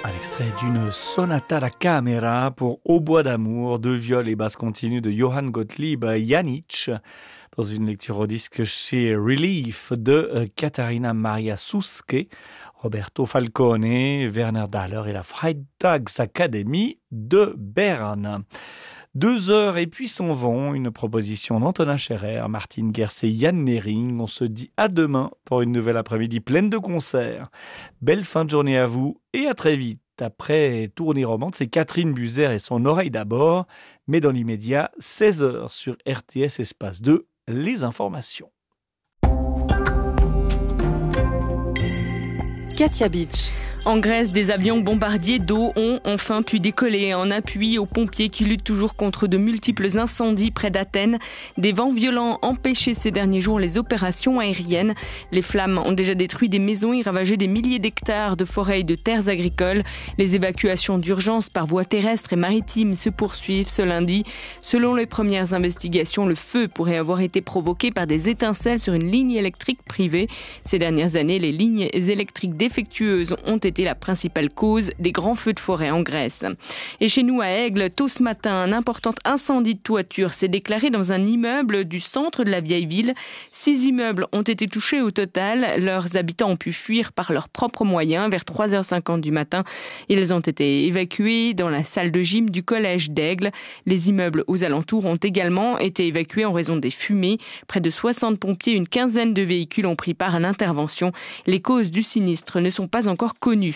À l'extrait d'une sonata da camera pour hautbois d'amour, deux viols et basses continues de Johann Gottlieb Janisch, dans une lecture au disque chez Relief de Katharina Maria Suske, Roberto Falcone, Werner Dahler et la Freitagsakademie de Berne. 2 heures et puis s'en vont, une proposition d'Antonin Scherer, Martine Gers et Yann Nering. On se dit à demain pour une nouvelle après-midi pleine de concerts. Belle fin de journée à vous et à très vite. Après Tournée Romande, c'est Catherine Buzer et son oreille d'abord. Mais dans l'immédiat, 16h sur RTS Espace 2, les informations. Katia Beach. En Grèce, des avions bombardiers d'eau ont enfin pu décoller en appui aux pompiers qui luttent toujours contre de multiples incendies près d'Athènes. Des vents violents empêchaient ces derniers jours les opérations aériennes. Les flammes ont déjà détruit des maisons et ravagé des milliers d'hectares de forêts et de terres agricoles. Les évacuations d'urgence par voie terrestre et maritime se poursuivent ce lundi. Selon les premières investigations, le feu pourrait avoir été provoqué par des étincelles sur une ligne électrique privée. Ces dernières années, les lignes électriques défectueuses ont été la principale cause des grands feux de forêt en Grèce. Et chez nous à Aigle, tôt ce matin, un important incendie de toiture s'est déclaré dans un immeuble du centre de la vieille ville. 6 immeubles ont été touchés au total. Leurs habitants ont pu fuir par leurs propres moyens. Vers 3h50 du matin, ils ont été évacués dans la salle de gym du collège d'Aigle. Les immeubles aux alentours ont également été évacués en raison des fumées. Près de 60 pompiers et une quinzaine de véhicules ont pris part à l'intervention. Les causes du sinistre ne sont pas encore connues.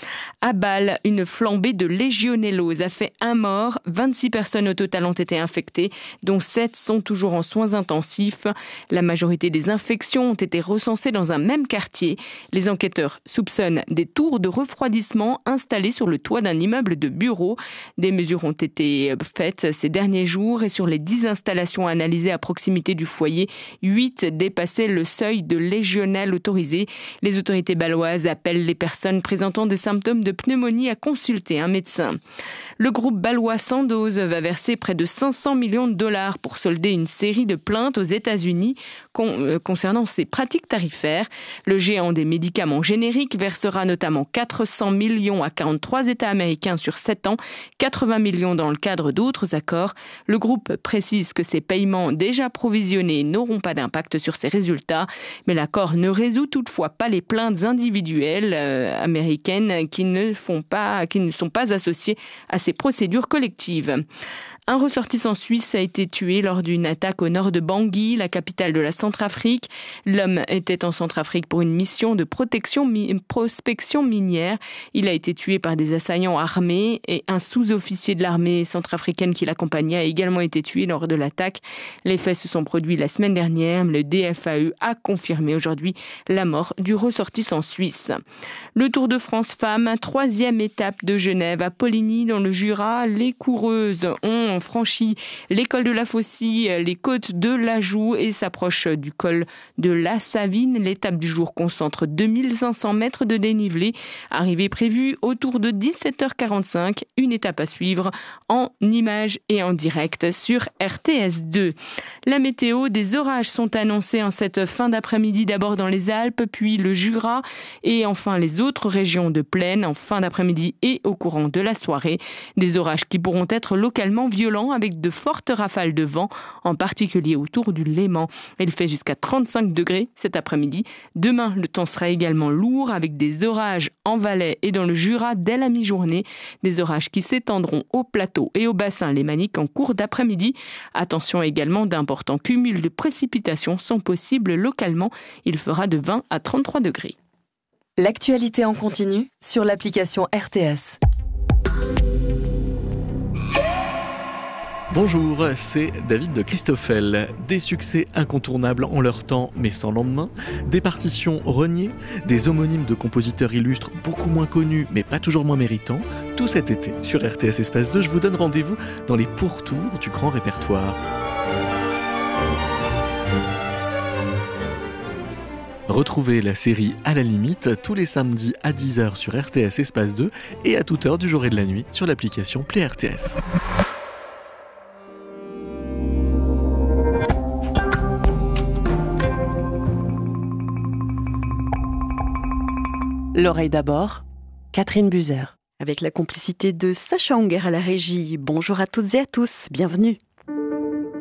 À Bâle, une flambée de légionellose a fait 1 mort. 26 personnes au total ont été infectées, dont 7 sont toujours en soins intensifs. La majorité des infections ont été recensées dans un même quartier. Les enquêteurs soupçonnent des tours de refroidissement installées sur le toit d'un immeuble de bureaux. Des mesures ont été faites ces derniers jours et sur les 10 installations analysées à proximité du foyer, 8 dépassaient le seuil de légionelle autorisé. Les autorités bâloises appellent les personnes présentant des symptômes de pneumonie à consulter un médecin. Le groupe bâlois Sandoz va verser près de 500 millions de dollars pour solder une série de plaintes aux États-Unis concernant ses pratiques tarifaires. Le géant des médicaments génériques versera notamment 400 millions à 43 États américains sur 7 ans, 80 millions dans le cadre d'autres accords. Le groupe précise que ces paiements déjà provisionnés n'auront pas d'impact sur ses résultats, mais l'accord ne résout toutefois pas les plaintes individuelles américaines qui ne sont pas associées à ces procédures collectives. Un ressortissant suisse a été tué lors d'une attaque au nord de Bangui, la capitale de la Centrafrique. L'homme était en Centrafrique pour une mission de prospection minière. Il a été tué par des assaillants armés et un sous-officier de l'armée centrafricaine qui l'accompagnait a également été tué lors de l'attaque. Les faits se sont produits la semaine dernière. Le DFAE a confirmé aujourd'hui la mort du ressortissant suisse. Le Tour de France Femmes, 3e étape de Genève à Poligny dans le Jura. Les coureuses ont franchi l'école de la Faucille, les côtes de l'Ajoux et s'approche du col de la Savine. L'étape du jour concentre 2500 mètres de dénivelé. Arrivée prévue autour de 17h45. Une étape à suivre en images et en direct sur RTS2. La météo, des orages sont annoncés en cette fin d'après-midi, d'abord dans les Alpes, puis le Jura et enfin les autres régions de plaine en fin d'après-midi et au courant de la soirée. Des orages qui pourront être localement violents avec de fortes rafales de vent, en particulier autour du Léman. Il fait jusqu'à 35 degrés cet après-midi. Demain, le temps sera également lourd avec des orages en Valais et dans le Jura dès la mi-journée. Des orages qui s'étendront au plateau et au bassin lémanique en cours d'après-midi. Attention également, d'importants cumuls de précipitations sont possibles localement. Il fera de 20 à 33 degrés. L'actualité en continu sur l'application RTS. Bonjour, c'est David de Christoffel. Des succès incontournables en leur temps mais sans lendemain, des partitions reniées, des homonymes de compositeurs illustres beaucoup moins connus mais pas toujours moins méritants. Tout cet été sur RTS Espace 2, je vous donne rendez-vous dans les pourtours du grand répertoire. Retrouvez la série À la limite tous les samedis à 10h sur RTS Espace 2 et à toute heure du jour et de la nuit sur l'application Play RTS. L'oreille d'abord, Catherine Buzer. avec la complicité de Sacha Unger à la régie. Bonjour à toutes et à tous, bienvenue.